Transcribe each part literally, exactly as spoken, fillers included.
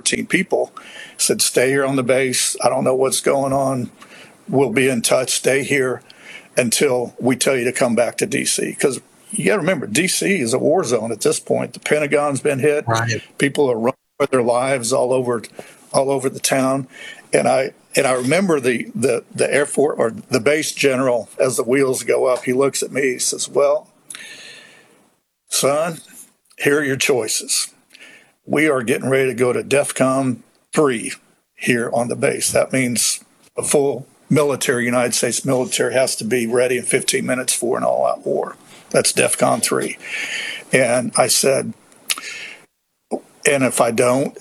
thirteen people. Said, stay here on the base. I don't know what's going on. We'll be in touch. Stay here until we tell you to come back to D C. Because you got to remember, D C is a war zone at this point. The Pentagon's been hit. Right. People are running for their lives all over, all over the town. And I and I remember the, the, the Air Force or the base general, as the wheels go up, he looks at me, he says, well, son, here are your choices. We are getting ready to go to DEFCON three here on the base. That means a full military, United States military, has to be ready in fifteen minutes for an all-out war. That's DEFCON three. And I said, and if I don't,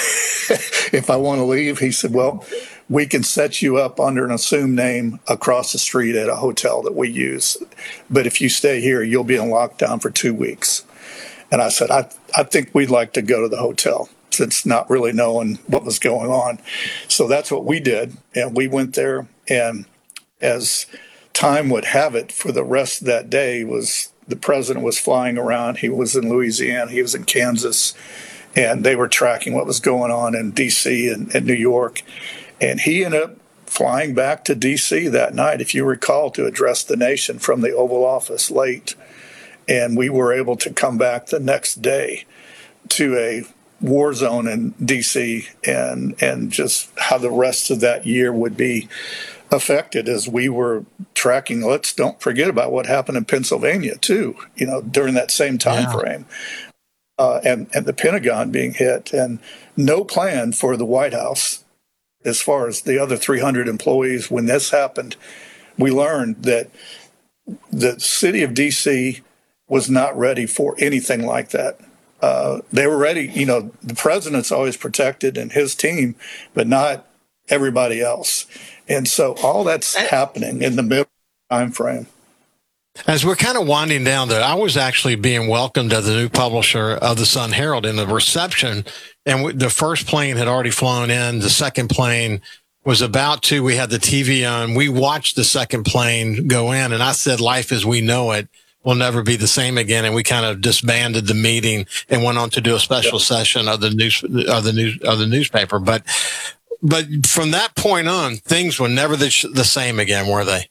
if I want to leave, he said, well, we can set you up under an assumed name across the street at a hotel that we use. But if you stay here, you'll be in lockdown for two weeks. And I said, I, I think we'd like to go to the hotel, since not really knowing what was going on. So that's what we did. And we went there. And as time would have it, for the rest of that day, was the president was flying around. He was in Louisiana. He was in Kansas. And they were tracking what was going on in D C and, and New York. And he ended up flying back to D C that night, if you recall, to address the nation from the Oval Office late. And we were able to come back the next day to a war zone in D C and and just how the rest of that year would be affected as we were tracking. Let's don't forget about what happened in Pennsylvania, too, you know, during that same time yeah. frame. Uh, and, and the Pentagon being hit, and no plan for the White House as far as the other three hundred employees. When this happened, we learned that the city of D C was not ready for anything like that. Uh, they were ready, you know, the president's always protected and his team, but not everybody else. And so all that's happening in the middle time frame. As we're kind of winding down, though, I was actually being welcomed as the new publisher of the Sun Herald in the reception, and the first plane had already flown in. The second plane was about to. We had the T V on. We watched the second plane go in, and I said, life as we know it will never be the same again. And we kind of disbanded the meeting and went on to do a special yep. session of the news of the news of the newspaper. But but from that point on, things were never the, the same again, were they?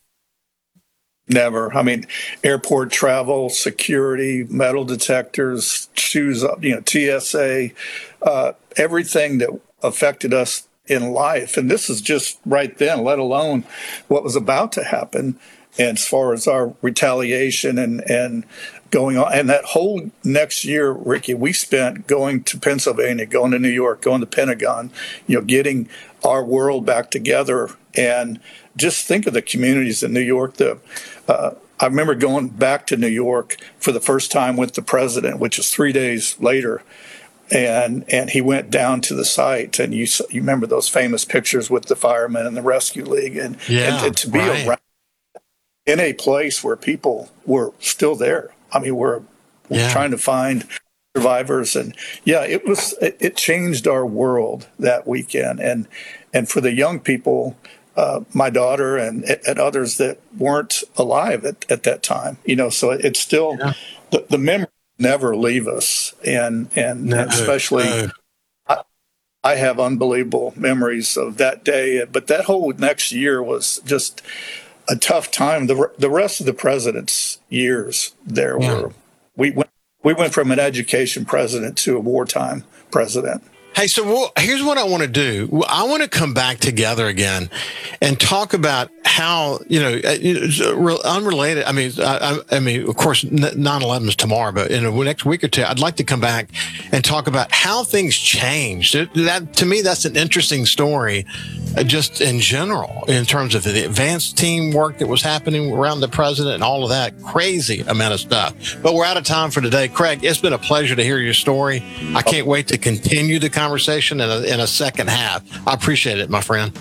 Never. I mean, airport travel, security, metal detectors, shoes up, you know, T S A, uh, everything that affected us in life. And this is just right then, let alone what was about to happen. And as far as our retaliation and, and going on, and that whole next year, Ricky, we spent going to Pennsylvania, going to New York, going to Pentagon, you know, getting our world back together. And just think of the communities in New York. The, uh, I remember going back to New York for the first time with the president, which is three days later. And and he went down to the site, and you you remember those famous pictures with the firemen and the rescue league, and, yeah, and, and to be right. around in a place where people were still there. I mean, we're, we're yeah. trying to find survivors, and yeah, it was it, it changed our world that weekend, and and for the young people, uh, my daughter and and others that weren't alive at, at that time, you know, so it's still yeah. the the memory. Never leave us, and and, no, and especially no. I, I have unbelievable memories of that day. But that whole next year was just a tough time. The the rest of the president's years there yeah. were we went we went from an education president to a wartime president. Hey, so we'll, here's what I want to do. I want to come back together again and talk about how, you know, unrelated. I mean, I, I mean, of course, nine eleven is tomorrow, but in the next week or two, I'd like to come back and talk about how things changed. That, to me, that's an interesting story, just in general, in terms of the advanced team work that was happening around the president and all of that crazy amount of stuff. But we're out of time for today. Craig, it's been a pleasure to hear your story. I can't wait to continue the conversation in a, in a second half. I appreciate it, my friend.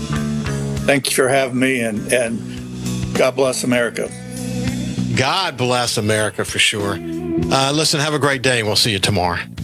Thank you for having me, and, and God bless America. God bless America for sure. Uh, listen, have a great day, and we'll see you tomorrow.